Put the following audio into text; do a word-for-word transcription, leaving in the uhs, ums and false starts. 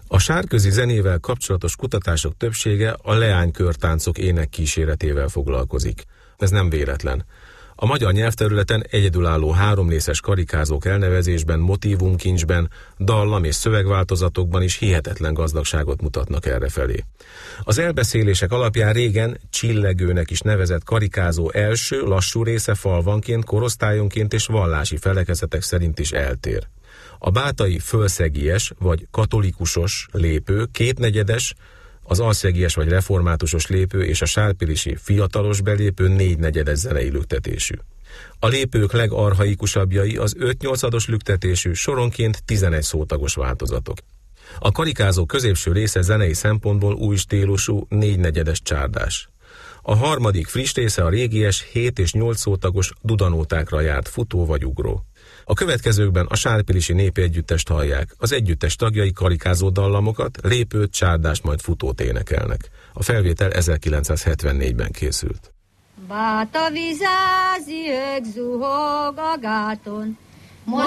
A sárközi zenével kapcsolatos kutatások többsége a leánykörtáncok ének kíséretével foglalkozik. Ez nem véletlen. A magyar nyelvterületen egyedülálló háromrészes karikázók elnevezésben, motívumkincsben, dallam és szövegváltozatokban is hihetetlen gazdagságot mutatnak errefelé. Az elbeszélések alapján régen csillegőnek is nevezett karikázó első, lassú része falvanként, korosztályonként és vallási felekezetek szerint is eltér. A bátai fölszegies vagy katolikusos lépő kétnegyedes, az alszegies vagy reformátusos lépő és a sárpilisi fiatalos belépő négynegyedes zenei lüktetésű. A lépők legarchaikusabbjai az öt-nyolcados lüktetésű, soronként tizenegy szótagos változatok. A karikázó középső része zenei szempontból új stílusú, négynegyedes csárdás. A harmadik friss része a régies, hét és nyolc szótagos dudanótákra járt futó vagy ugró. A következőkben a sárpilisi népi együttest hallják, az együttes tagjai karikázó dallamokat, lépőt, csárdást, majd futót énekelnek. A felvétel ezerkilencszázhetvennégyben készült. Báta vizázi, ők zuhog a gáton,